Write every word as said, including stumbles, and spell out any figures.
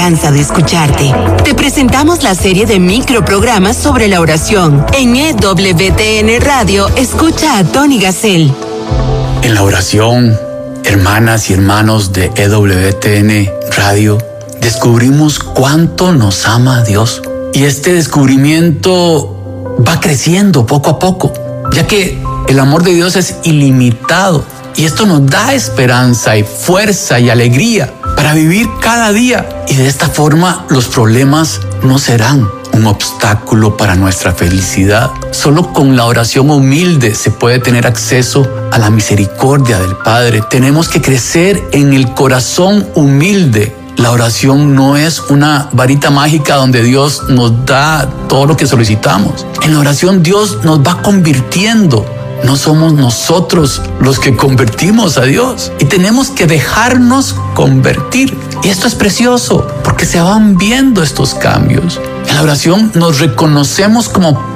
de escucharte. Te presentamos la serie de microprogramas sobre la oración. En E W T N Radio, escucha a Tony Gassel. En la oración, hermanas y hermanos de E W T N Radio, descubrimos cuánto nos ama Dios. Y este descubrimiento va creciendo poco a poco, ya que el amor de Dios es ilimitado. Y esto nos da esperanza y fuerza y alegría para vivir cada día. Y de esta forma los problemas no serán un obstáculo para nuestra felicidad. Solo con la oración humilde se puede tener acceso a la misericordia del Padre. Tenemos que crecer en el corazón humilde. La oración no es una varita mágica donde Dios nos da todo lo que solicitamos. En la oración Dios nos va convirtiendo. No somos nosotros los que convertimos a Dios, y tenemos que dejarnos convertir. Y esto es precioso porque se van viendo estos cambios. En la oración nos reconocemos como